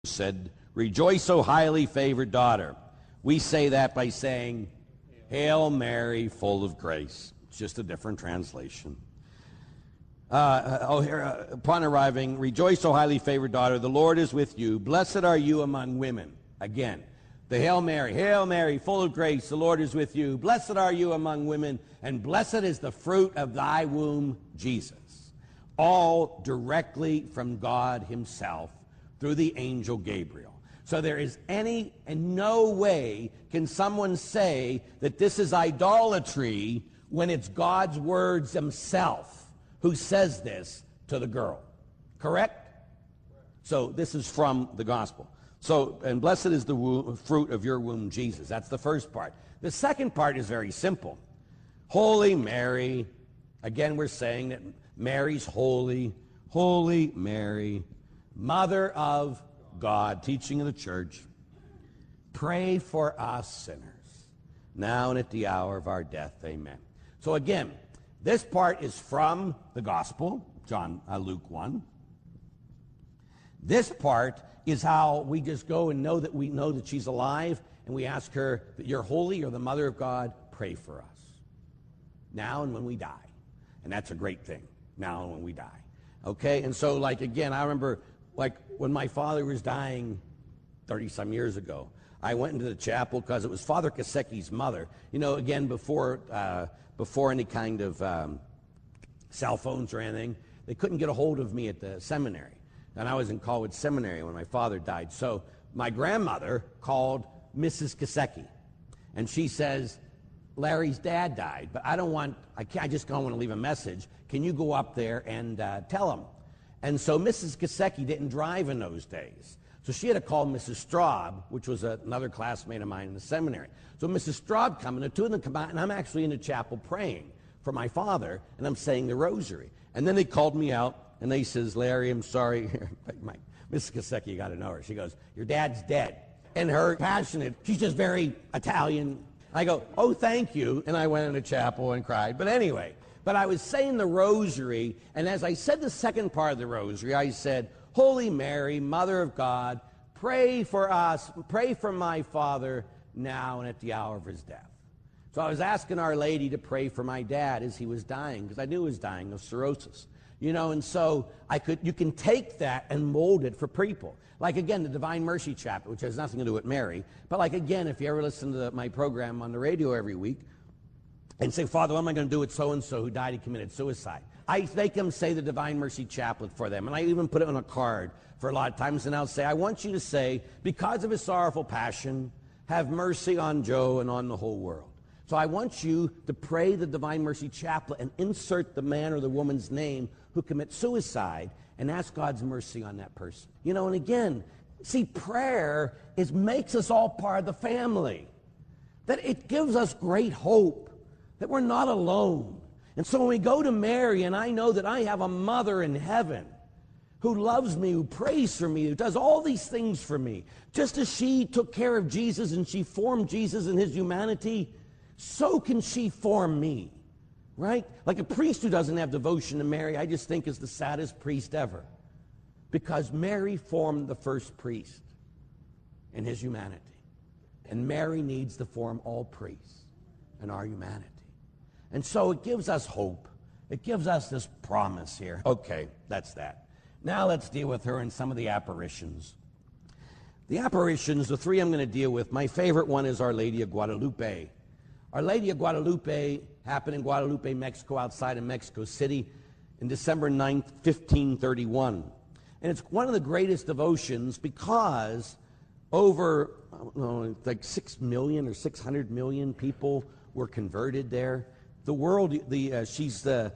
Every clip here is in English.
said, "Rejoice, O highly favored daughter." We say that by saying, "Hail Mary, full of grace." It's just a different translation. Upon arriving, "Rejoice, O highly favored daughter, the Lord is with you. Blessed are you among women." Again, the Hail Mary, full of grace, the Lord is with you. Blessed are you among women, and blessed is the fruit of thy womb, Jesus. All directly from God himself through the angel Gabriel. So there is in no way can someone say that this is idolatry when it's God's words himself who says this to the girl. Correct? So this is from the gospel. So, and blessed is the fruit of your womb, Jesus. That's the first part. The second part is very simple. Holy Mary. Again, we're saying that Mary's holy. Holy Mary, Mother of God, teaching of the church. Pray for us sinners, now and at the hour of our death. Amen. So again, this part is from the gospel, Luke 1. This part is how we just go and know that she's alive, and we ask her that you're holy, you're the Mother of God, pray for us, now and when we die. And that's a great thing, now and when we die. Okay, and so again, I remember when my father was dying 30-some years ago, I went into the chapel because it was Father Kasecki's mother. Again, before any kind of cell phones or anything, they couldn't get a hold of me at the seminary. And I was in Colwood Seminary when my father died. So my grandmother called Mrs. Kasecki, and she says, "Larry's dad died, but I just don't want to leave a message. Can you go up there and tell him?" And so Mrs. Kasecki didn't drive in those days. So she had to call Mrs. Straub, which was another classmate of mine in the seminary. So Mrs. Straub come, and the two of them come out, and I'm actually in the chapel praying for my father, and I'm saying the rosary. And then they called me out, and they says, "Larry, I'm sorry." Mrs. Kasecki, you got to know her. She goes, "Your dad's dead." And her passionate, she's just very Italian. I go, "Oh, thank you." And I went into chapel and cried. But anyway, I was saying the rosary, and as I said the second part of the rosary, I said, "Holy Mary, Mother of God, pray for us, pray for my father now and at the hour of his death." So I was asking Our Lady to pray for my dad as he was dying, because I knew he was dying of cirrhosis. And so you can take that and mold it for people. Again, the Divine Mercy Chaplet, which has nothing to do with Mary. But again, if you ever listen to my program on the radio every week and say, "Father, what am I going to do with so-and-so who died and committed suicide?" I make them say the Divine Mercy Chaplet for them. And I even put it on a card for a lot of times. And I'll say, "I want you to say, because of his sorrowful passion, have mercy on Joe and on the whole world." So I want you to pray the Divine Mercy Chaplet and insert the man or the woman's name who commits suicide and ask God's mercy on that person. And again, see, prayer makes us all part of the family. That it gives us great hope that we're not alone. And so when we go to Mary, and I know that I have a mother in heaven who loves me, who prays for me, who does all these things for me, just as she took care of Jesus and she formed Jesus in his humanity, so can she form me. Right? Like a priest who doesn't have devotion to Mary, I just think is the saddest priest ever. Because Mary formed the first priest in his humanity. And Mary needs to form all priests in our humanity. And so it gives us hope. It gives us this promise here. Okay, that's that. Now let's deal with her and some of the apparitions. The apparitions, the three I'm going to deal with, my favorite one is Our Lady of Guadalupe. Our Lady of Guadalupe happened in Guadalupe, Mexico, outside of Mexico City, in December 9th, 1531. And it's one of the greatest devotions because over 6 million or 600 million people were converted there. The world, she's the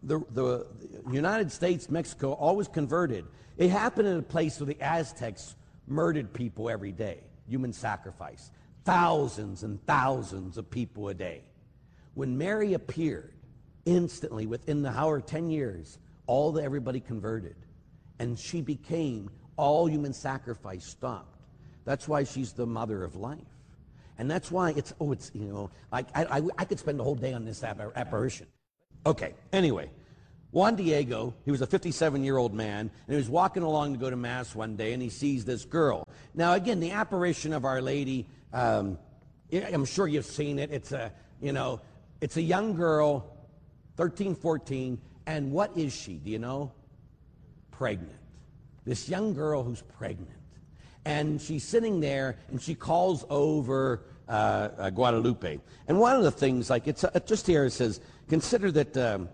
United States, Mexico, always converted. It happened in a place where the Aztecs murdered people every day, human sacrifice. Thousands and thousands of people a day. When Mary appeared, instantly, within the hour, 10 years, everybody converted. And she became, all human sacrifice stopped. That's why she's the mother of life. And that's why I could spend the whole day on this apparition. Okay, anyway, Juan Diego, he was a 57-year-old man, and he was walking along to go to Mass one day, and he sees this girl. Now, again, the apparition of Our Lady, I'm sure you've seen it. It's a young girl, 13, 14, and what is she? Do you know? Pregnant. This young girl who's pregnant. And she's sitting there, and she calls over Guadalupe. And one of the things, like it's just here, it says, consider that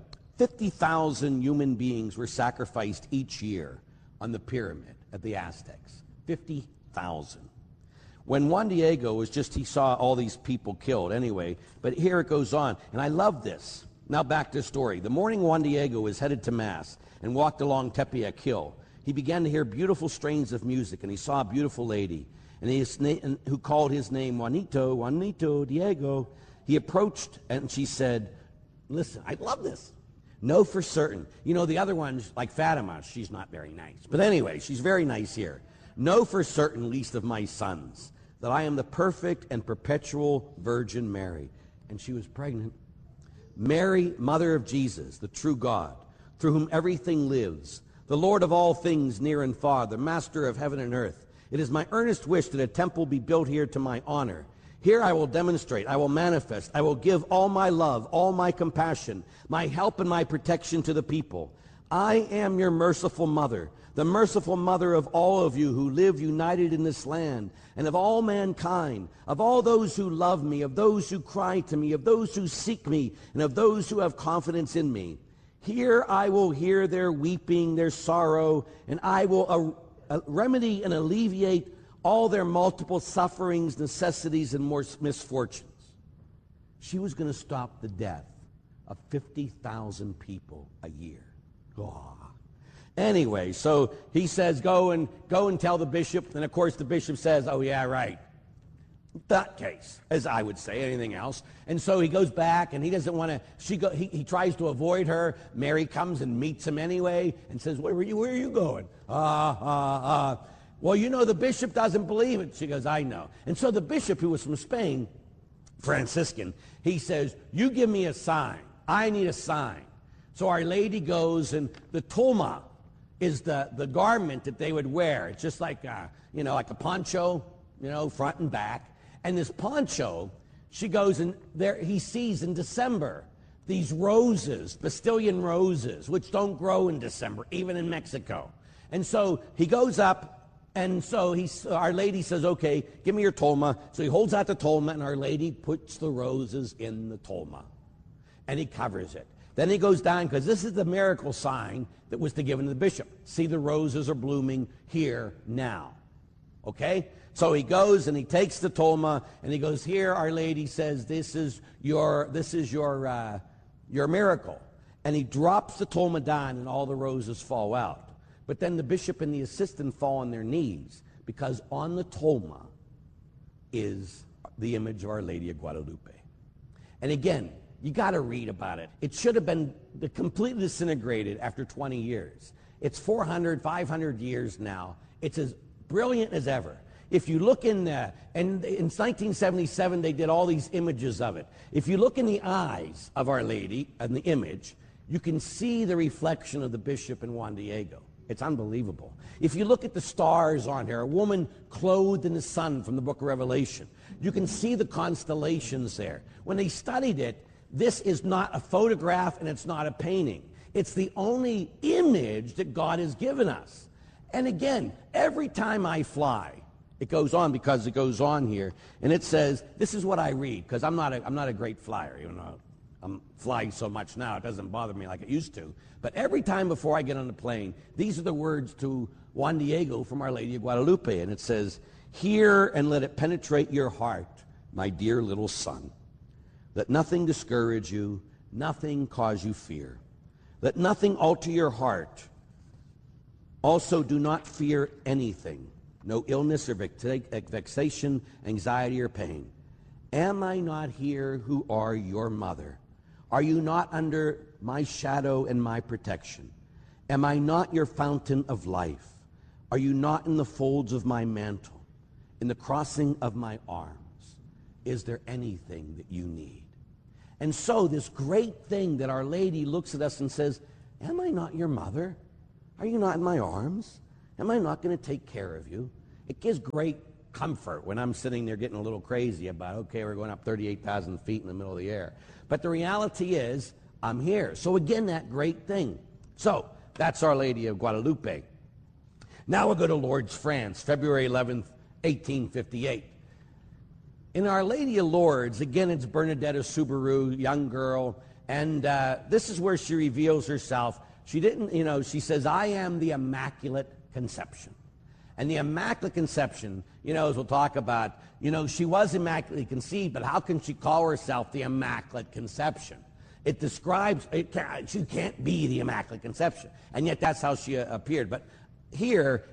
50,000 human beings were sacrificed each year on the pyramid at the Aztecs. 50,000. When Juan Diego was he saw all these people killed anyway, but here it goes on, and I love this. Now back to the story. The morning Juan Diego was headed to Mass and walked along Tepeyac Hill, he began to hear beautiful strains of music, and he saw a beautiful lady, who called his name Juanito, Juanito, Diego. He approached, and she said, listen, I love this. Know for certain. You know, the other ones, like Fatima, she's not very nice. But anyway, she's very nice here. Know for certain, least of my sons, that I am the perfect and perpetual Virgin Mary. And she was pregnant. Mary, Mother of Jesus, the true God, through whom everything lives, the Lord of all things near and far, the Master of heaven and earth. It is my earnest wish that a temple be built here to my honor. Here I will demonstrate, I will manifest, I will give all my love, all my compassion, my help and my protection to the people. I am your merciful mother, the merciful mother of all of you who live united in this land, and of all mankind, of all those who love me, of those who cry to me, of those who seek me, and of those who have confidence in me. Here I will hear their weeping, their sorrow, and I will remedy and alleviate all their multiple sufferings, necessities, and more misfortunes. She was going to stop the death of 50,000 people a year. Oh. Anyway, so he says, go and tell the bishop. And of course, the bishop says, oh, yeah, right. That case, as I would say, anything else. And so he goes back, and he doesn't want to. He tries to avoid her. Mary comes and meets him anyway, and says, Where are you going? Well, you know, the bishop doesn't believe it. She goes, I know. And so the bishop, who was from Spain, Franciscan, he says, you give me a sign. I need a sign. So Our Lady goes, and the tulma is the garment that they would wear. It's just like like a poncho, front and back. And this poncho, she goes, and there he sees in December these roses, Bastilian roses, which don't grow in December, even in Mexico. And so he goes up, and so Our Lady says, okay, give me your tolma. So he holds out the tolma, and Our Lady puts the roses in the tolma, and he covers it. Then he goes down, because this is the miracle sign that was to given to the bishop. See, the roses are blooming here now. Okay? So he goes and he takes the tolma, and he goes, here, Our Lady says, this is your miracle. And he drops the tolma down, and all the roses fall out. But then the bishop and the assistant fall on their knees, because on the tolma is the image of Our Lady of Guadalupe. And again, you got to read about it. It should have been completely disintegrated after 20 years. It's 400, 500 years now. It's as brilliant as ever. If you look in 1977, they did all these images of it. If you look in the eyes of Our Lady and the image, you can see the reflection of the bishop and Juan Diego. It's unbelievable. If you look at the stars on her, a woman clothed in the sun from the book of Revelation, you can see the constellations there. When they studied it, this is not a photograph and it's not a painting. It's the only image that God has given us. And again, every time I fly, it goes on, because it goes on here, and it says, this is what I read, because I'm not a great flyer, even though I'm flying so much now, it doesn't bother me like it used to. But every time before I get on the plane, these are the words to Juan Diego from Our Lady of Guadalupe, and it says, hear and let it penetrate your heart, my dear little son. Let nothing discourage you, nothing cause you fear. Let nothing alter your heart. Also, do not fear anything, no illness or vexation, anxiety or pain. Am I not here who are your mother? Are you not under my shadow and my protection? Am I not your fountain of life? Are you not in the folds of my mantle, in the crossing of my arms? Is there anything that you need? And so this great thing that Our Lady looks at us and says, am I not your mother? Are you not in my arms? Am I not going to take care of you? It gives great comfort when I'm sitting there getting a little crazy about, okay, we're going up 38,000 feet in the middle of the air. But the reality is, I'm here. So again, that great thing. So that's Our Lady of Guadalupe. Now we'll go to Lourdes, France, February 11th, 1858. In Our Lady of Lourdes, again, it's Bernadetta Soubirous, young girl, and this is where she reveals herself. She didn't, she says, I am the Immaculate Conception. And the Immaculate Conception, as we'll talk about, she was immaculately conceived, but how can she call herself the Immaculate Conception? It describes, she can't be the Immaculate Conception. And yet that's how she appeared. But here,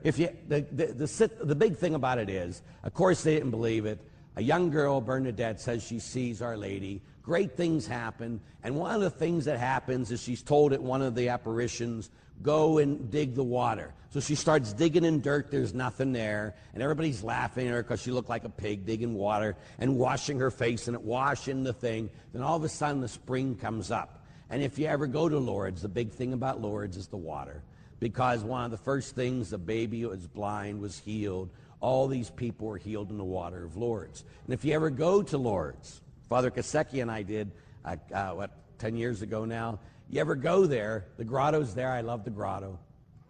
the big thing about it is, of course they didn't believe it. A young girl, Bernadette, says she sees Our Lady. Great things happen. And one of the things that happens is she's told at one of the apparitions, go and dig the water. So she starts digging in dirt. There's nothing there. And everybody's laughing at her because she looked like a pig digging water and washing her face and washing the thing. Then all of a sudden the spring comes up. And if you ever go to Lourdes, the big thing about Lourdes is the water. Because one of the first things, the baby who was blind was healed. All these people were healed in the water of Lourdes. And if you ever go to Lourdes, Father Kaseki and I did, 10 years ago now, you ever go there, the grotto's there. I love the grotto.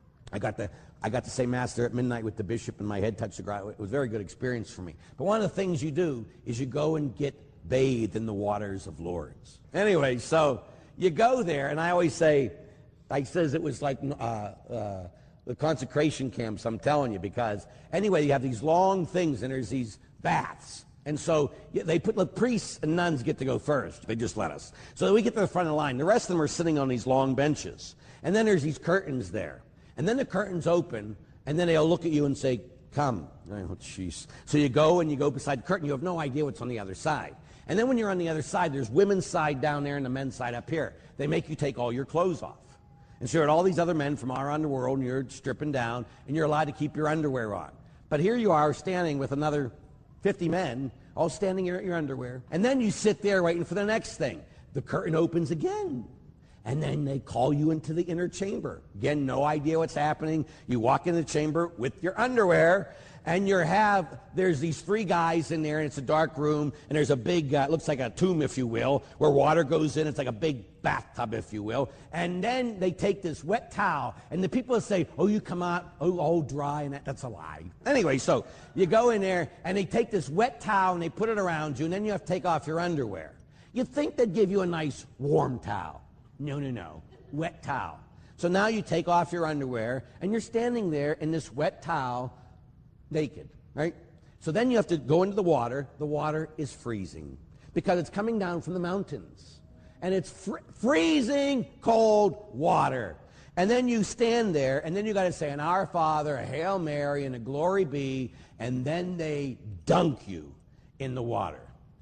I got to say Mass there at midnight with the bishop, and my head touched the grotto. It was a very good experience for me. But one of the things you do is you go and get bathed in the waters of Lourdes. Anyway, so you go there, and I always say, says it was like the consecration camps, I'm telling you, because anyway, you have these long things, and there's these baths. And so they put the priests and nuns get to go first. They just let us. So we get to the front of the line. The rest of them are sitting on these long benches. And then there's these curtains there. And then the curtains open, and then they'll look at you and say, come. Oh, jeez. So you go and you go beside the curtain. You have no idea what's on the other side. And then when you're on the other side, there's women's side down there and the men's side up here. They make you take all your clothes off. And so you're at all these other men from our underworld, and you're stripping down, and you're allowed to keep your underwear on. But here you are standing with another 50 men, all standing here at your underwear. And then you sit there waiting for the next thing. The curtain opens again. And then they call you into the inner chamber. Again, no idea what's happening. You walk in the chamber with your underwear, and there's these three guys in there, and it's a dark room, and there's a big, looks like a tomb, if you will, where water goes in. It's like a big bathtub, if you will. And then they take this wet towel, and the people say, oh, you come out, oh, dry, and that's a lie. Anyway, so you go in there, and they take this wet towel, and they put it around you, and then you have to take off your underwear. You'd think they'd give you a nice warm towel. No. Wet towel. So now you take off your underwear, and you're standing there in this wet towel, naked, right? So then you have to go into the water. The water is freezing because it's coming down from the mountains. And it's freezing cold water. And then you stand there, and then you got to say an Our Father, a Hail Mary, and a Glory Be, and then they dunk you in the water.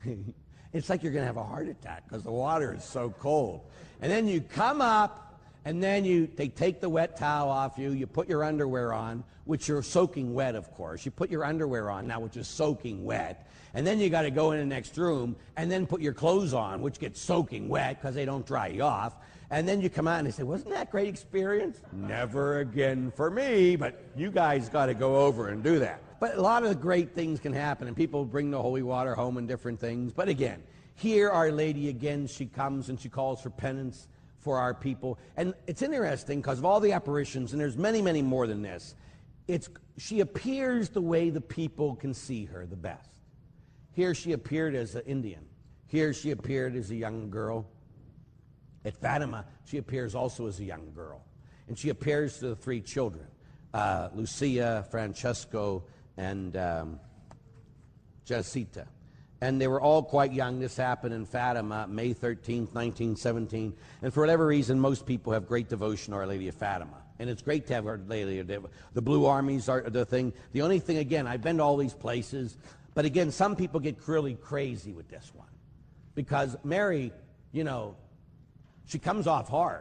It's like you're going to have a heart attack because the water is so cold. And then you come up, and then they take the wet towel off you. You put your underwear on, which you're soaking wet, of course. You put your underwear on now, which is soaking wet. And then you got to go in the next room and then put your clothes on, which gets soaking wet because they don't dry you off. And then you come out and they say, wasn't that a great experience? Never again for me, but you guys got to go over and do that. But a lot of great things can happen, and people bring the holy water home and different things. But again, here Our Lady again, she comes and she calls for penance for our people. And it's interesting because of all the apparitions, and there's many, many more than this, she appears the way the people can see her the best. Here she appeared as an Indian. Here she appeared as a young girl. At Fatima, she appears also as a young girl. And she appears to the three children, Lucia, Francesco, and Jacinta. And they were all quite young. This happened in Fatima, May 13th, 1917. And for whatever reason, most people have great devotion to Our Lady of Fatima. And it's great to have Our Lady of Fatima. The Blue Armies are the thing. The only thing, again, I've been to all these places, but again, some people get really crazy with this one. Because Mary, she comes off hard.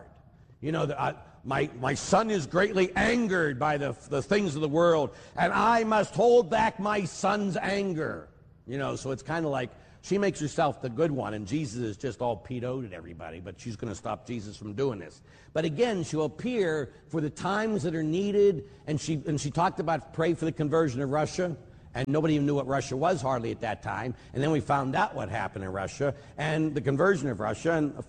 My son is greatly angered by the things of the world, and I must hold back my son's anger. So it's kind of like She makes herself the good one, and Jesus is just all peed-oed at everybody, but she's going to stop Jesus from doing this. But again, she'll appear for the times that are needed, and she talked about pray for the conversion of Russia, and nobody even knew what Russia was hardly at that time. And then we found out what happened in Russia and the conversion of Russia.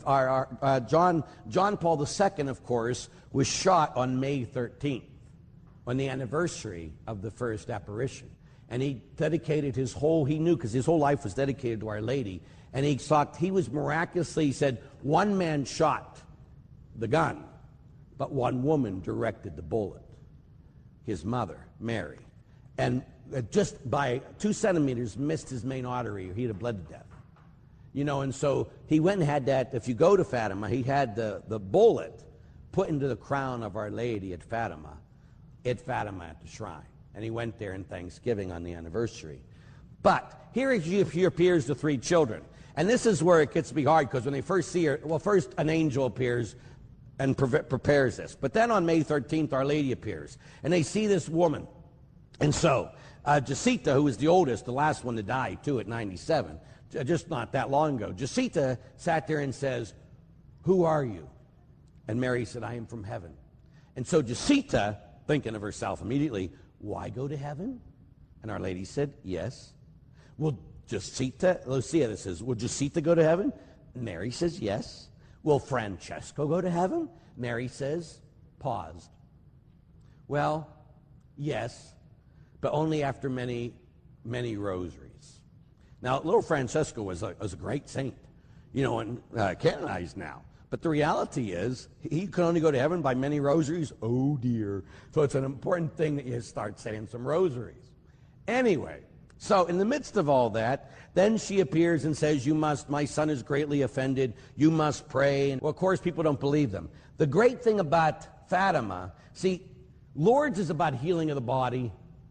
And John Paul II, of course, was shot on May 13th, on the anniversary of the first apparition. And he dedicated he knew, because his whole life was dedicated to Our Lady. And he was miraculously, he said, one man shot the gun, but one woman directed the bullet, his mother, Mary. And just by 2 centimeters missed his main artery, or he'd have bled to death. And so he went and had that. If you go to Fatima, he had the bullet put into the crown of Our Lady at Fatima at the shrine. And he went there in Thanksgiving on the anniversary. But here she appears to 3 children. And this is where it gets to be hard, because when they first see her, well, first an angel appears and prepares this. But then on May 13th, Our Lady appears. And they see this woman. And so Jacinta, who was the oldest, the last one to die, too, at 97, just not that long ago, Jacinta sat there and says, "Who are you?" And Mary said, "I am from heaven." And so Jacinta, thinking of herself immediately, "Why go to heaven?" And Our Lady said, "Yes." "Will Jacinta," Lucia says, "will Jacinta go to heaven?" Mary says, "Yes." "Will Francesco go to heaven?" Mary says, paused. "Well, yes, but only after many, many rosaries." Now, little Francesco was a great saint, and canonized now. But the reality is, he could only go to heaven by many rosaries. Oh, dear. So it's an important thing that you start saying some rosaries. Anyway, so in the midst of all that, then she appears and says, my son is greatly offended. You must pray. And, well, of course, people don't believe them. The great thing about Fatima, see, Lourdes is about healing of the body.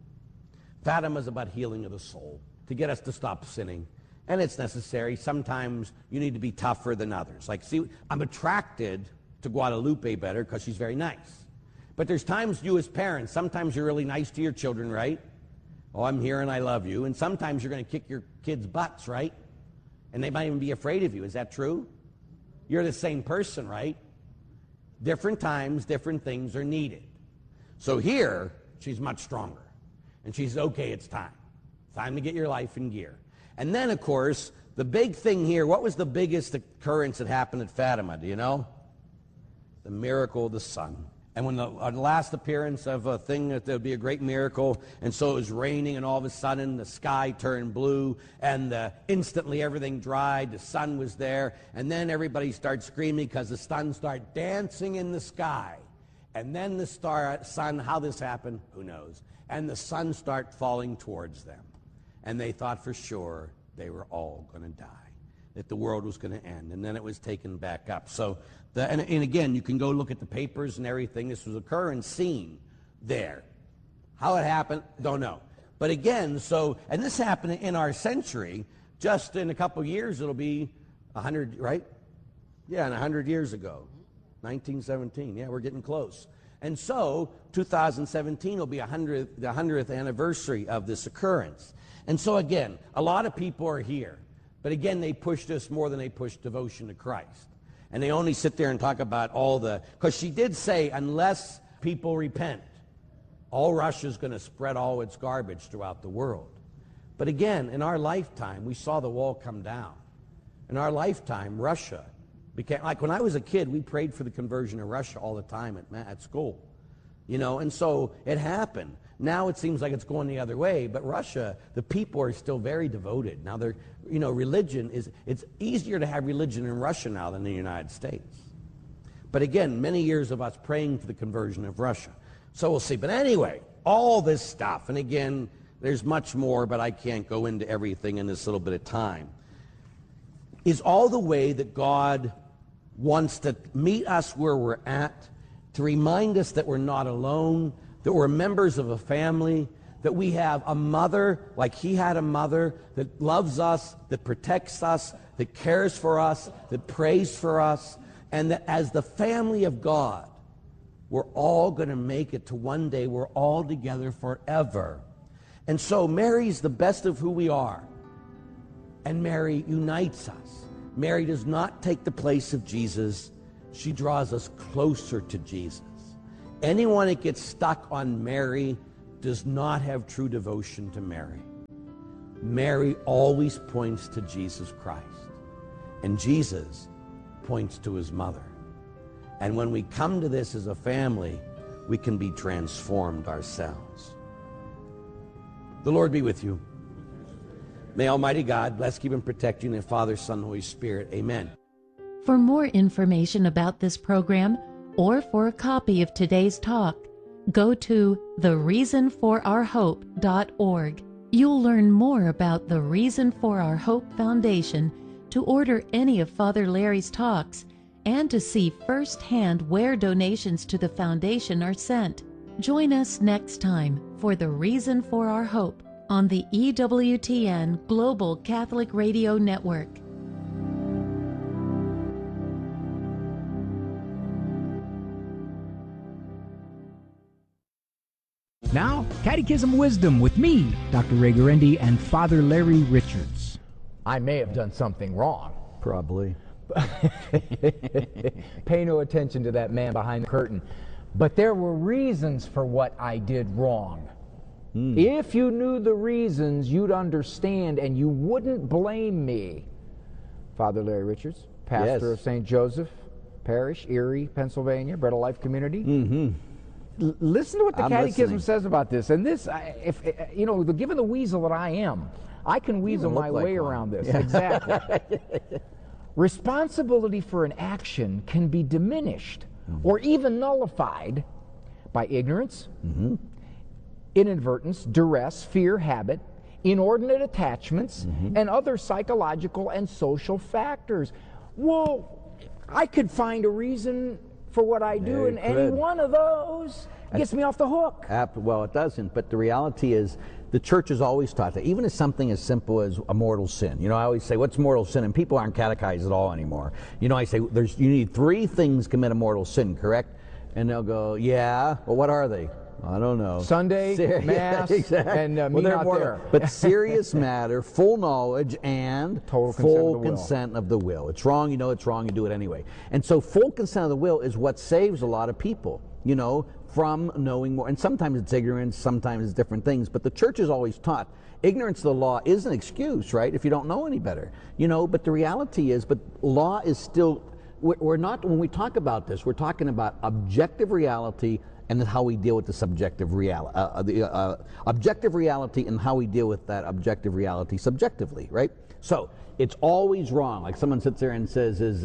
Fatima is about healing of the soul, to get us to stop sinning. And it's necessary. Sometimes you need to be tougher than others. Like, see, I'm attracted to Guadalupe better because she's very nice. But there's times you as parents, sometimes you're really nice to your children, right? "Oh, I'm here and I love you." And sometimes you're going to kick your kids' butts, right? And they might even be afraid of you. Is that true? You're the same person, right? Different times, different things are needed. So here, she's much stronger. And she says, "Okay, it's time. Time to get your life in gear." And then, of course, the big thing here, what was the biggest occurrence that happened at Fatima? Do you know? The miracle of the sun. And when the last appearance of a thing that there would be a great miracle, and so it was raining, and all of a sudden the sky turned blue, and instantly everything dried, the sun was there, and then everybody started screaming because the sun started dancing in the sky. And then the sun, how this happened, who knows? And the sun started falling towards them. And they thought for sure they were all going to die, that the world was going to end. And then it was taken back up. So, and again, you can go look at the papers and everything. This was a current scene there. How it happened, don't know. But again, and this happened in our century. Just in a couple of years, it'll be 100, right? Yeah, 100 years ago. 1917. Yeah, we're getting close. And so, 2017 will be the 100th anniversary of this occurrence. And so again, a lot of people are here. But again, they pushed us more than they pushed devotion to Christ. And they only sit there and talk about because she did say, unless people repent, all Russia's going to spread all its garbage throughout the world. But again, in our lifetime, we saw the wall come down. In our lifetime, Russia became, like when I was a kid, we prayed for the conversion of Russia all the time at school. And so it happened. Now it seems like it's going the other way, but Russia, the people are still very devoted. Now religion it's easier to have religion in Russia now than in the United States. But again, many years of us praying for the conversion of Russia. So we'll see. But anyway, all this stuff, and again, there's much more, but I can't go into everything in this little bit of time, is all the way that God wants to meet us where we're at, to remind us that we're not alone, that we're members of a family, that we have a mother like he had a mother that loves us, that protects us, that cares for us, that prays for us, and that as the family of God, we're all going to make it to one day we're all together forever. And so Mary's the best of who we are. And Mary unites us. Mary does not take the place of Jesus. She draws us closer to Jesus. Anyone that gets stuck on Mary does not have true devotion to Mary. Mary always points to Jesus Christ, and Jesus points to his mother. And when we come to this as a family, we can be transformed ourselves. The Lord be with you. May Almighty God bless, keep, and protect you in the Father, Son, and Holy Spirit. Amen. For more information about this program or for a copy of today's talk, go to thereasonforourhope.org. You'll learn more about the Reason for Our Hope Foundation, to order any of Father Larry's talks, and to see firsthand where donations to the foundation are sent. Join us next time for The Reason for Our Hope on the EWTN Global Catholic Radio Network. Now, Catechism Wisdom with me, Dr. Ray Guarendi, and Father Larry Richards. I may have done something wrong. Probably. Pay no attention to that man behind the curtain. But there were reasons for what I did wrong. If you knew the reasons, you'd understand and you wouldn't blame me. Father Larry Richards, pastor of St. Joseph Parish, Erie, Pennsylvania, Bread of Life Community. Listen to what the Catechism says about this. And this, given the weasel that I am, I can weasel my way around this. Yeah. Exactly. Responsibility for an action can be diminished or even nullified by ignorance, inadvertence, duress, fear, habit, inordinate attachments, and other psychological and social factors. Well, I could find a reason for what I do, and any one of those gets me off the hook. Well, it doesn't, but the reality is the church has always taught that, even as something as simple as a mortal sin. You know, I always say, what's mortal sin? And people aren't catechized at all anymore. You know, I say, you need 3 things to commit a mortal sin, correct? And they'll go, yeah, well, what are they? I don't know. Sunday, Mass, and me not there. But serious matter, full knowledge, and total full consent of the will. It's wrong, you know it's wrong, you do it anyway. And so full consent of the will is what saves a lot of people, you know, from knowing more. And sometimes it's ignorance, sometimes it's different things. But the church has always taught ignorance of the law is an excuse, right, if you don't know any better. You know, but the reality is, but law is still, we're not, when we talk about this, we're talking about objective reality and then how we deal with the subjective reality, objective reality, and how we deal with that objective reality subjectively, right? So it's always wrong. Like someone sits there and says, is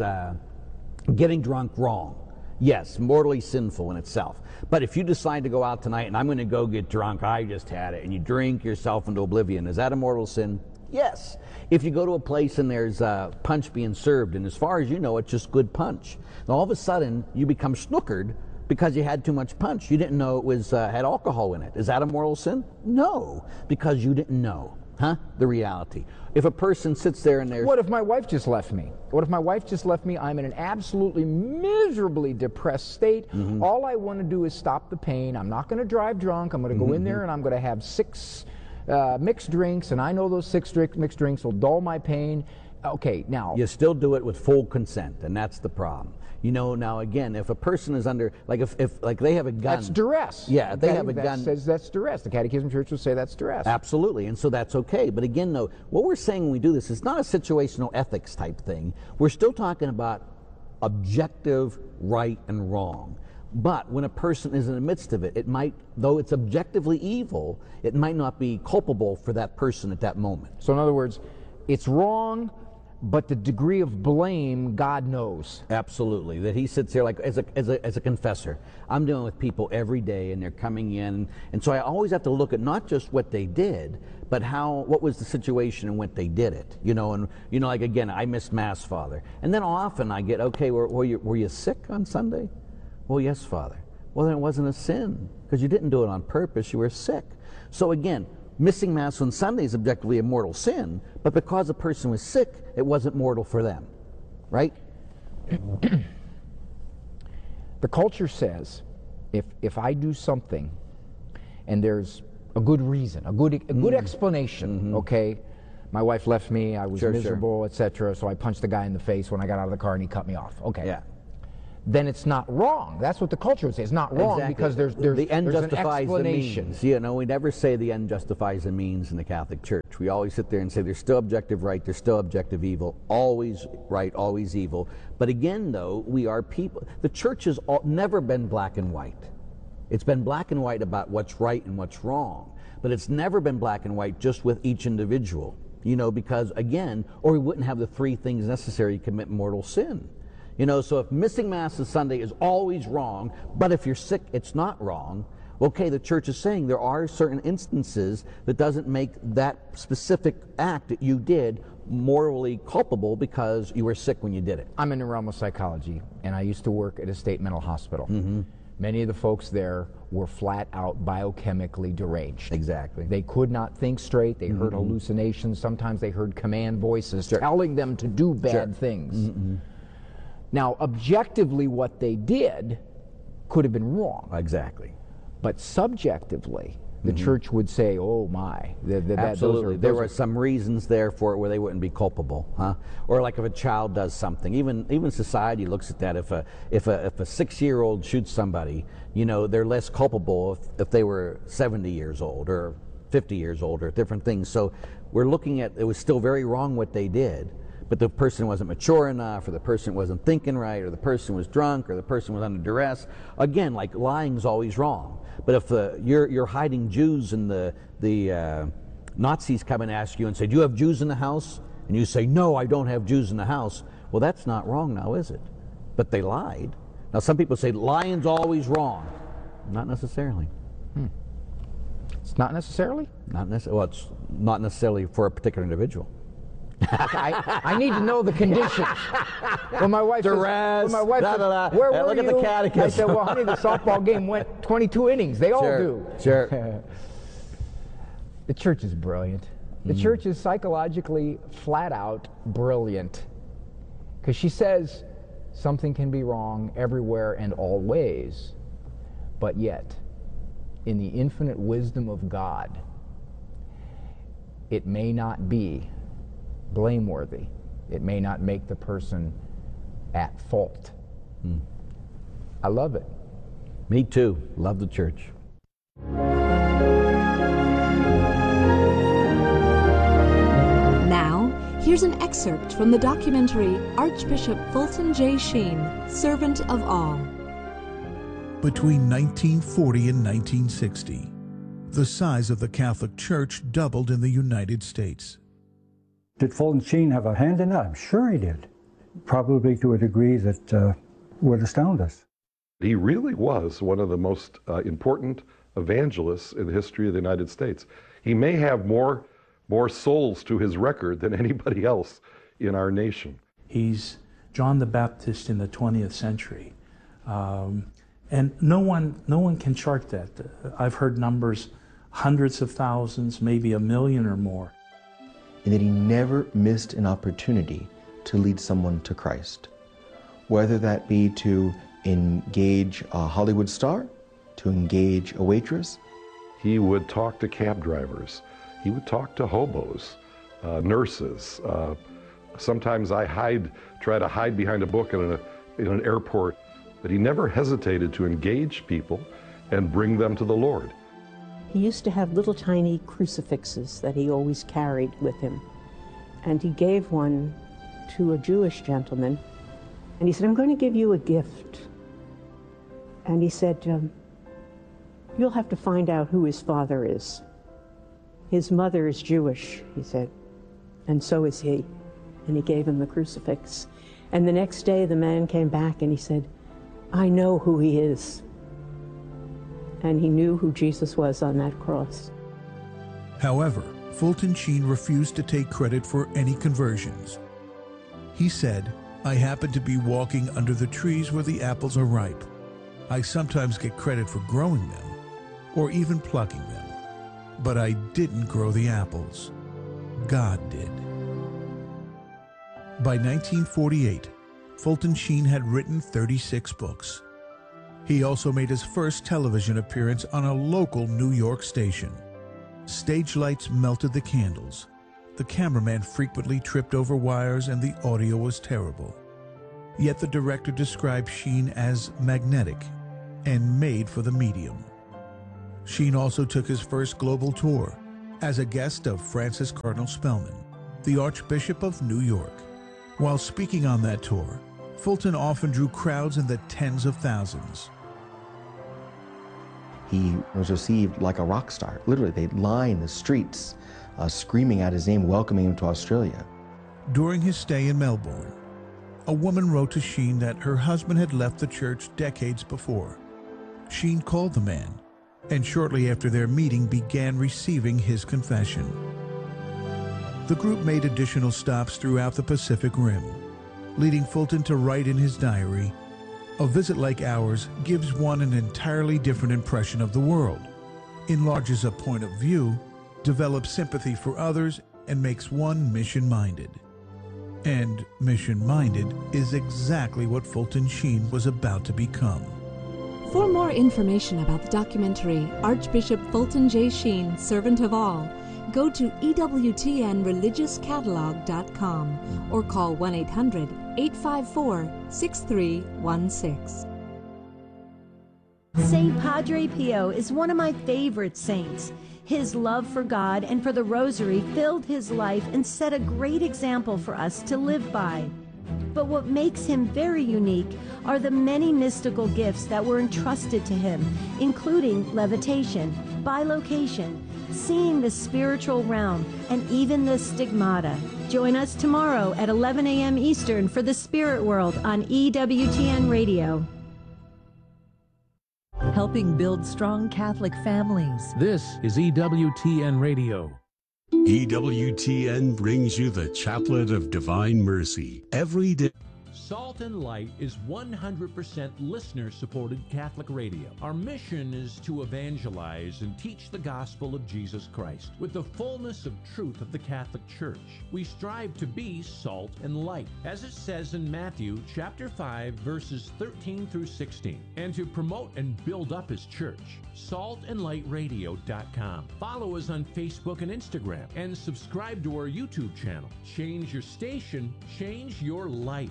getting drunk wrong? Yes, mortally sinful in itself. But if you decide to go out tonight and I'm going to go get drunk, I just had it, and you drink yourself into oblivion, is that a mortal sin? Yes. If you go to a place and there's punch being served, and as far as you know, it's just good punch, and all of a sudden you become snookered because you had too much punch. You didn't know it was had alcohol in it. Is that a mortal sin? No, because you didn't know, the reality. If a person sits there and there's... What if my wife just left me? What if my wife just left me? I'm in an absolutely miserably depressed state. All I want to do is stop the pain. I'm not going to drive drunk. I'm going to go in there and I'm going to have 6 mixed drinks, and I know those 6 mixed drinks will dull my pain. Okay, now... You still do it with full consent, and that's the problem. You know, now again, if a person is under, like if they have a gun. That's duress. Yeah, they have a gun. Says that's duress. The Catechism Church will say that's duress. Absolutely, and so that's okay. But again, though, what we're saying when we do this is not a situational ethics type thing. We're still talking about objective right and wrong. But when a person is in the midst of it, it might, though it's objectively evil, it might not be culpable for that person at that moment. So in other words, it's wrong, but the degree of blame, God knows. Absolutely. That he sits there like as a confessor. I'm dealing with people every day, and they're coming in, and so I always have to look at not just what they did, but what was the situation and when they did it. You know, and you know, like again, I missed Mass, Father, and then often I get, okay, were you sick on Sunday? Well, yes, Father. Well, then it wasn't a sin because you didn't do it on purpose. You were sick. So again, missing Mass on Sunday is objectively a mortal sin, but because a person was sick, it wasn't mortal for them, right? The culture says if I do something and there's a good reason, a good explanation, okay, My wife left me, I was Sure, miserable, etc., so I punched the guy in the face when I got out of the car and he cut me off. Okay. Yeah. Then it's not wrong. That's what the culture would say. It's not wrong because there's the end there's justifies an the explanation. means. You know, we never say the end justifies the means in the Catholic Church. We always sit there and say there's still objective right, there's still objective evil, always right, always evil. But again, though, we are people. The church has never been black and white. It's been black and white about what's right and what's wrong. But it's never been black and white just with each individual. You know, because again, or we wouldn't have the three things necessary to commit mortal sin. You know, so if missing Mass on Sunday is always wrong, but if you're sick, it's not wrong, okay, the church is saying there are certain instances that doesn't make that specific act that you did morally culpable because you were sick when you did it. I'm in the realm of psychology, and I used to work at a state mental hospital. Mm-hmm. Many of the folks there were flat out biochemically deranged. Exactly. They could not think straight. They heard hallucinations. Sometimes they heard command voices telling them to do bad things. Now, objectively, what they did could have been wrong. Exactly. But subjectively, the church would say, oh my. Absolutely. There were are some reasons there for it where they wouldn't be culpable, huh? Or like if a child does something, even society looks at that. If a 6-year-old shoots somebody, you know, they're less culpable if they were 70 years old or 50 years old or different things. So we're looking at, it was still very wrong what they did, but the person wasn't mature enough, or the person wasn't thinking right, or the person was drunk, or the person was under duress. Again, like lying's always wrong. But if you're hiding Jews and the Nazis come and ask you and say, do you have Jews in the house? And you say, no, I don't have Jews in the house. Well, that's not wrong now, is it? But they lied. Now, some people say lying's always wrong. Not necessarily. It's not necessarily? Not necessarily. Well, it's not necessarily for a particular individual. I need to know the conditions. When my wife Duress, says, where were look you? at the catechism. I said, well, honey, the softball game went 22 innings. They all do. Sure. The church is brilliant. The church is psychologically flat out brilliant. Because she says something can be wrong everywhere and always, but yet, in the infinite wisdom of God, it may not be blameworthy. It may not make the person at fault. I love it. Me too. Love the church. Now, here's an excerpt from the documentary Archbishop Fulton J. Sheen, Servant of All. Between 1940 and 1960, the size of the Catholic Church doubled in the United States. Did Fulton Sheen have a hand in that? I'm sure he did. Probably to a degree that would astound us. He really was one of the most important evangelists in the history of the United States. He may have more souls to his record than anybody else in our nation. He's John the Baptist in the 20th century. And no one can chart that. I've heard numbers, hundreds of thousands, maybe 1 million or more. And that he never missed an opportunity to lead someone to Christ. Whether that be to engage a Hollywood star, to engage a waitress. He would talk to cab drivers. He would talk to hobos, nurses. Sometimes I try to hide behind a book in an airport. But he never hesitated to engage people and bring them to the Lord. He used to have little tiny crucifixes that he always carried with him. And he gave one to a Jewish gentleman. And he said, I'm going to give you a gift. And he said, you'll have to find out who his father is. His mother is Jewish, he said, and so is he. And he gave him the crucifix. And the next day the man came back and he said, I know who he is. And he knew who Jesus was on that cross. However, Fulton Sheen refused to take credit for any conversions. He said, I happen to be walking under the trees where the apples are ripe. I sometimes get credit for growing them, or even plucking them. But I didn't grow the apples. God did. By 1948, Fulton Sheen had written 36 books. He also made his first television appearance on a local New York station. Stage lights melted the candles, The cameraman frequently tripped over wires and the audio was terrible. Yet the director described Sheen as magnetic and made for the medium. Sheen also took his first global tour as a guest of Francis Cardinal Spellman, the Archbishop of New York. While speaking on that tour, Fulton often drew crowds in the tens of thousands. He was received like a rock star. Literally, they'd line the streets screaming out his name, welcoming him to Australia. During his stay in Melbourne, a woman wrote to Sheen that her husband had left the church decades before. Sheen called the man, and shortly after their meeting began receiving his confession. The group made additional stops throughout the Pacific Rim, leading Fulton to write in his diary, "A visit like ours gives one an entirely different impression of the world, enlarges a point of view, develops sympathy for others, and makes one mission-minded." And mission-minded is exactly what Fulton Sheen was about to become. For more information about the documentary Archbishop Fulton J. Sheen, Servant of All, go to EWTNReligiousCatalog.com or call 1-800-854-6316. Saint Padre Pio is one of my favorite saints. His love for God and for the Rosary filled his life and set a great example for us to live by. But what makes him very unique are the many mystical gifts that were entrusted to him, including levitation, bilocation, seeing the spiritual realm, and even the stigmata. Join us tomorrow at 11 a.m. Eastern for the Spirit World on EWTN Radio. Helping build strong Catholic families. This is EWTN Radio. EWTN brings you the Chaplet of Divine Mercy every day. Salt and Light is 100% listener-supported Catholic radio. Our mission is to evangelize and teach the gospel of Jesus Christ with the fullness of truth of the Catholic Church. We strive to be salt and light, as it says in Matthew chapter 5, verses 13 through 16, and to promote and build up His church. saltandlightradio.com. Follow us on Facebook and Instagram, and subscribe to our YouTube channel. Change your station, change your life.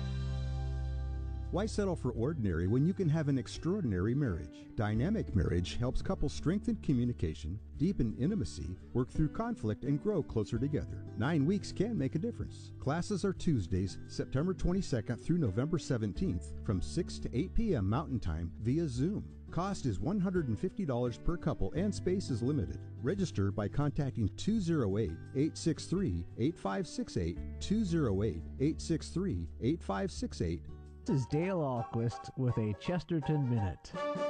Why settle for ordinary when you can have an extraordinary marriage? Dynamic Marriage helps couples strengthen communication, deepen intimacy, work through conflict, and grow closer together. 9 weeks can make a difference. Classes are Tuesdays, September 22nd through November 17th from 6 to 8 p.m. Mountain Time via Zoom. Cost is $150 per couple and space is limited. Register by contacting 208-863-8568, 208-863-8568. This is Dale Ahlquist with a Chesterton Minute.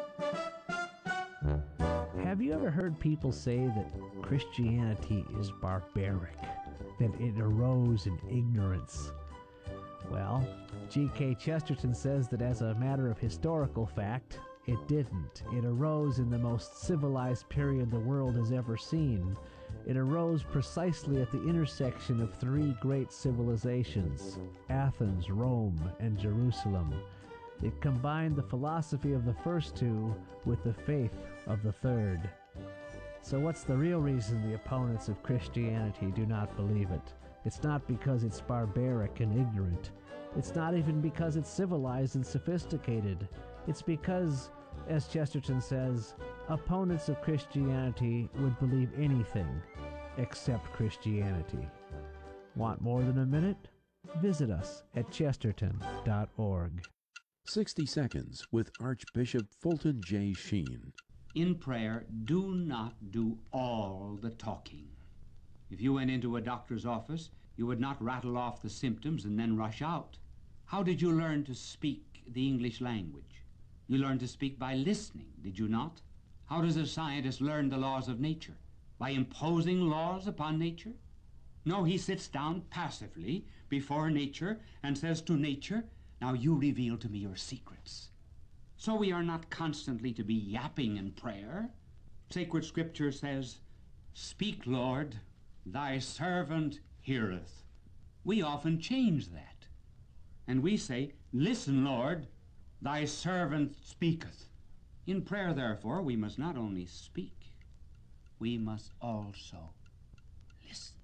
Have you ever heard people say that Christianity is barbaric, that it arose in ignorance? Well, G.K. Chesterton says that as a matter of historical fact, it didn't. It arose in the most civilized period the world has ever seen. It arose precisely at the intersection of three great civilizations, Athens, Rome, and Jerusalem. It combined the philosophy of the first two with the faith of the third. So what's the real reason the opponents of Christianity do not believe it? It's not because it's barbaric and ignorant. It's not even because it's civilized and sophisticated. It's because, as Chesterton says, opponents of Christianity would believe anything except Christianity. Want more than a minute? Visit us at chesterton.org. 60 Seconds with Archbishop Fulton J. Sheen. In prayer, do not do all the talking. If you went into a doctor's office, you would not rattle off the symptoms and then rush out. How did you learn to speak the English language? You learned to speak by listening, did you not? How does a scientist learn the laws of nature? By imposing laws upon nature? No, he sits down passively before nature and says to nature, "Now you reveal to me your secrets." So we are not constantly to be yapping in prayer. Sacred Scripture says, "Speak, Lord, thy servant heareth." We often change that. And we say, "Listen, Lord, thy servant speaketh." In prayer, therefore, we must not only speak, we must also listen.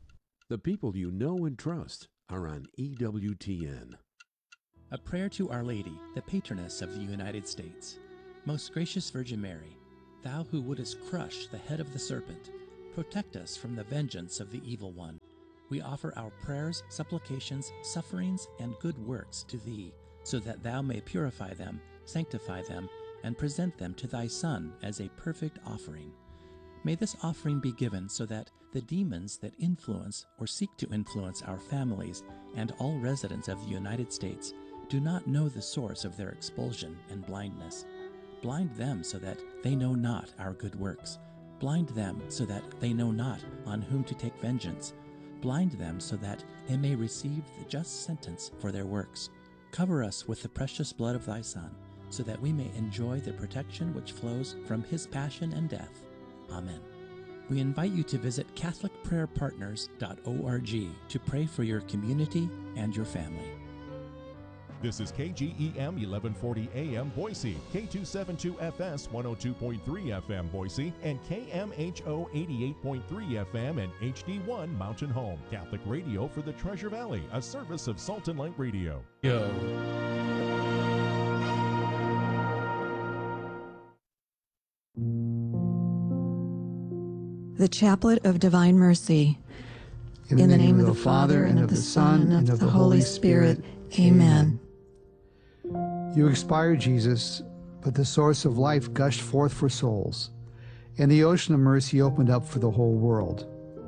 The people you know and trust are on EWTN. A prayer to Our Lady, the patroness of the United States. Most gracious Virgin Mary, thou who wouldest crush the head of the serpent, protect us from the vengeance of the evil one. We offer our prayers, supplications, sufferings, and good works to thee, so that thou may purify them, sanctify them, and present them to thy Son as a perfect offering. May this offering be given so that the demons that influence or seek to influence our families and all residents of the United States do not know the source of their expulsion and blindness. Blind them so that they know not our good works. Blind them so that they know not on whom to take vengeance. Blind them so that they may receive the just sentence for their works. Cover us with the precious blood of thy Son, so that we may enjoy the protection which flows from his passion and death. Amen. We invite you to visit CatholicPrayerPartners.org to pray for your community and your family. This is KGEM 1140 AM Boise, K272FS 102.3 FM Boise, and KMHO 88.3 FM and HD1 Mountain Home. Catholic Radio for the Treasure Valley, a service of Salt and Light Radio. The Chaplet of Divine Mercy. In the name of the Father, and of the Son, and of the Holy Spirit. Amen. You expired, Jesus, but the source of life gushed forth for souls, and the ocean of mercy opened up for the whole world.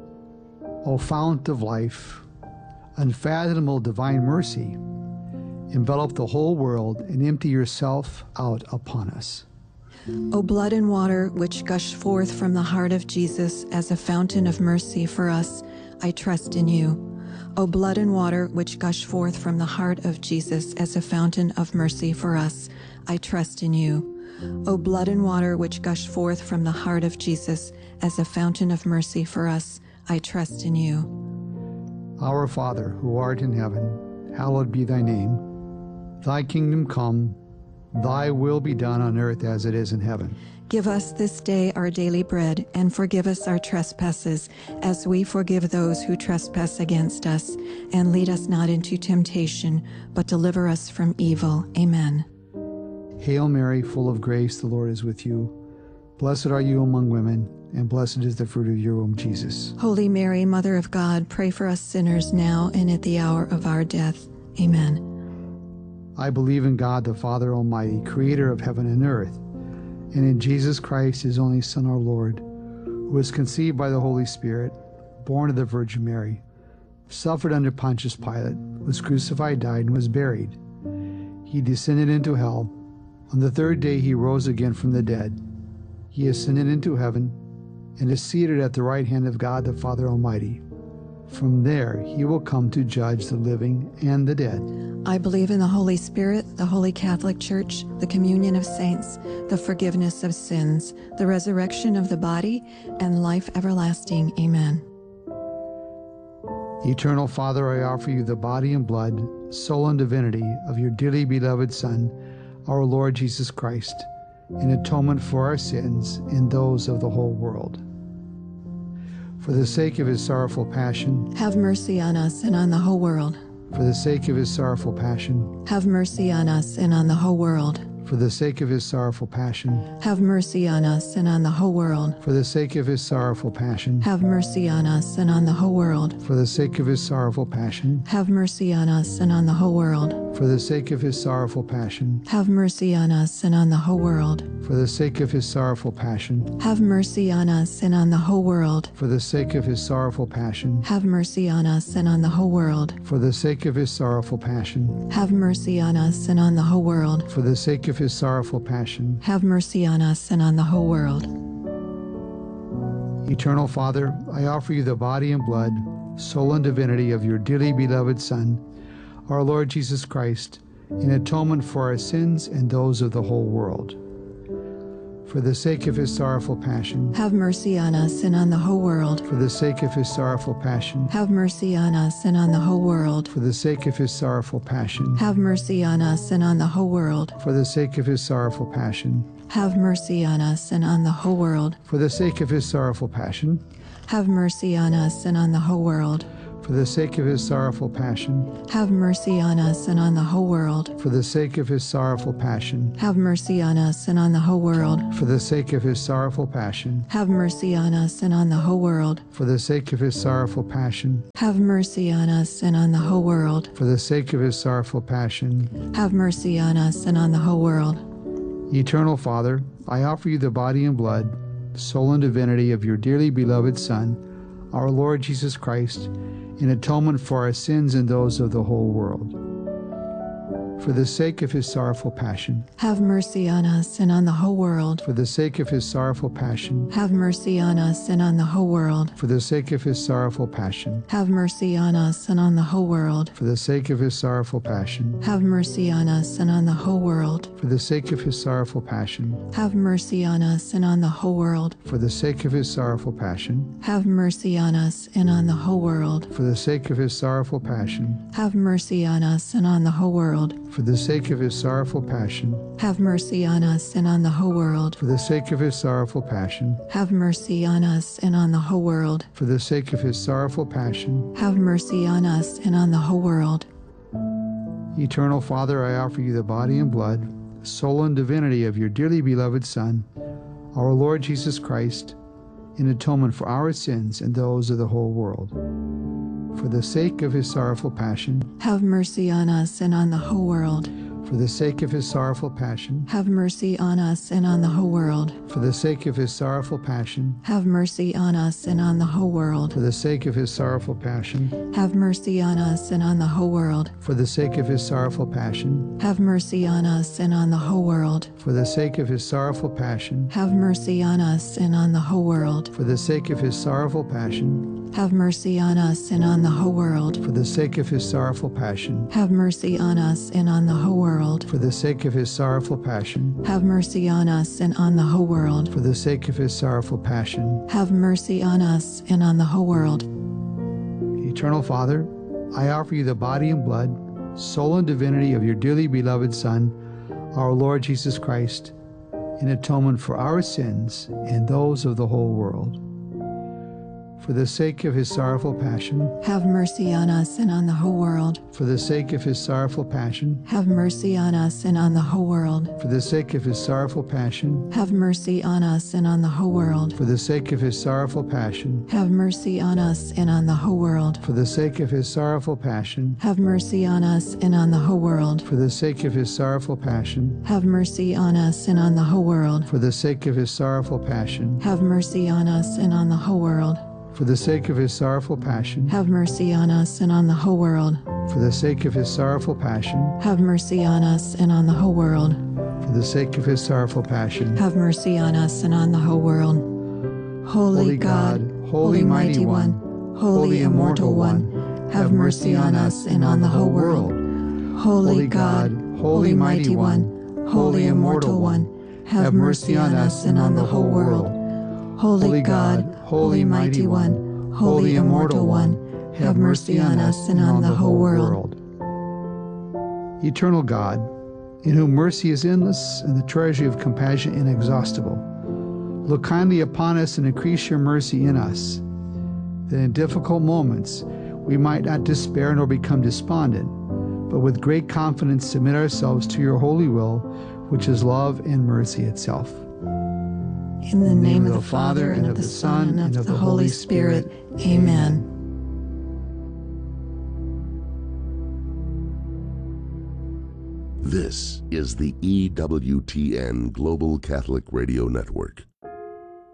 O fount of life, unfathomable divine mercy, envelop the whole world and empty yourself out upon us. O blood and water which gush forth from the heart of Jesus as a fountain of mercy for us, I trust in you. O blood and water which gush forth from the heart of Jesus as a fountain of mercy for us, I trust in you. O blood and water which gush forth from the heart of Jesus as a fountain of mercy for us, I trust in you. Our Father, who art in heaven, hallowed be thy name. Thy kingdom come, thy will be done on earth as it is in heaven. Give us this day our daily bread, and forgive us our trespasses, as we forgive those who trespass against us. And lead us not into temptation, but deliver us from evil. Amen. Hail Mary, full of grace, the Lord is with you. Blessed are you among women, and blessed is the fruit of your womb, Jesus. Holy Mary, Mother of God, pray for us sinners now and at the hour of our death. Amen. I believe in God, the Father Almighty, creator of heaven and earth, and in Jesus Christ, his only Son, our Lord, who was conceived by the Holy Spirit, born of the Virgin Mary, suffered under Pontius Pilate, was crucified, died, and was buried. He descended into hell. On the third day he rose again from the dead. He ascended into heaven and is seated at the right hand of God the Father Almighty. From there he will come to judge the living and the dead. I believe in the Holy Spirit, the Holy Catholic Church, the communion of saints, the forgiveness of sins, the resurrection of the body, and life everlasting. Amen. Eternal Father, I offer you the body and blood, soul and divinity of your dearly beloved Son, our Lord Jesus Christ, in atonement for our sins and those of the whole world. For the sake of his sorrowful passion, have mercy on us and on the whole world. For the sake of his sorrowful passion, have mercy on us and on the whole world. For the sake of his sorrowful passion, have mercy on us and on the whole world. For the sake of his sorrowful passion, have mercy on us and on the whole world. For the sake of his sorrowful passion, have mercy on us and on the whole world. For the sake of his sorrowful passion, have mercy on us and on the whole world. For the sake of his sorrowful passion, have mercy on us and on the whole world. For the sake of his sorrowful passion, have mercy on us and on the whole world. For the sake of his sorrowful passion, have mercy on us and on the whole world. For the sake of his sorrowful passion, have mercy on us and on the whole world. Eternal Father, I offer you the body and blood, soul and divinity of your dearly beloved Son, our Lord Jesus Christ, in atonement for our sins and those of the whole world. For the sake of his sorrowful passion, have mercy on us and on the whole world. For the sake of his sorrowful passion, have mercy on us and on the whole world. For the sake of his sorrowful passion, have mercy on us and on the whole world. For the sake of his sorrowful passion, have mercy on us and on the whole world. For the sake of his sorrowful passion, have mercy on us and on the whole world. For the sake of his sorrowful passion, have mercy on us and on the whole world. for the sake of his sorrowful passion, Have mercy on us and on the whole world. for the sake of his sorrowful passion, Have mercy on us and on the whole world. for the sake of his sorrowful passion, Have mercy on us and on the whole world. for the sake of his sorrowful passion. Have mercy on us and on the whole world. Eternal Father, I offer you the body and blood, soul and divinity of your dearly beloved Son, our Lord Jesus Christ, in atonement for our sins and those of the whole world. For the sake of his sorrowful passion, Have mercy on us and on the whole world. for the sake of his sorrowful passion, Have mercy on us and on the whole world. for the sake of his sorrowful passion, Have mercy on us and on the whole world. for the sake of his sorrowful passion, Have mercy on us and on the whole world. for the sake of his sorrowful passion, Have mercy on us and on the whole world. for the sake of his sorrowful passion, Have mercy on us and on the whole world. for the sake of his sorrowful passion, Have mercy on us and on the whole world. for the sake of his sorrowful passion, Have mercy on us and on the whole world. for the sake of his sorrowful passion, Have mercy on us and on the whole world. for the sake of his sorrowful passion. Have mercy on us and on the whole world. Eternal Father, I offer you the body and blood, soul and divinity of your dearly beloved Son, our Lord Jesus Christ, in atonement for our sins and those of the whole world. For the sake of his sorrowful passion, Have mercy on us and on the whole world. for the sake of his sorrowful passion, Have mercy on us and on the whole world. for the sake of his sorrowful passion, Have mercy on us and on the whole world. for the sake of his sorrowful passion, Have mercy on us and on the whole world. for the sake of his sorrowful passion, Have mercy on us and on the whole world. for the sake of his sorrowful passion, Have mercy on us and on the whole world. for the sake of his sorrowful passion, Have mercy on us and on the whole world. for the sake of his sorrowful passion, Have mercy on us and on the whole world. for the sake of his sorrowful passion, Have mercy on us and on the whole world. for the sake of his sorrowful passion. Have mercy on us and on the whole world. Eternal Father, I offer you the body and blood, soul and divinity of your dearly beloved Son, our Lord Jesus Christ, in atonement for our sins and those of the whole world. For the sake of his sorrowful passion, Have mercy on us and on the whole world. for the sake of his sorrowful passion, Have mercy on us and on the whole world. for the sake of his sorrowful passion, Have mercy on us and on the whole world. for the sake of his sorrowful passion, Have mercy on us and on the whole world. for the sake of his sorrowful passion, Have mercy on us and on the whole world. for the sake of his sorrowful passion, Have mercy on us and on the whole world. for the sake of his sorrowful passion, Have mercy on us and on the whole world. for the sake of his sorrowful passion, Have mercy on us and on the whole world. for the sake of his sorrowful passion, Have mercy on us and on the whole world. for the sake of his sorrowful passion. Have mercy on us and on the whole world. Holy God, Holy Mighty One, Holy Immortal One, have mercy on us and on the whole world. Holy God, Holy Mighty One, Holy Immortal One, have mercy on us and on the whole world. Holy God, Holy Mighty One, Holy Immortal One, have mercy on us and on the whole world. Eternal God, in whom mercy is endless and the treasury of compassion inexhaustible, look kindly upon us and increase your mercy in us, that in difficult moments we might not despair nor become despondent, but with great confidence submit ourselves to your holy will, which is love and mercy itself. In the name of the Father, and of the Son, and of the Holy Spirit. Amen. This is the EWTN Global Catholic Radio Network.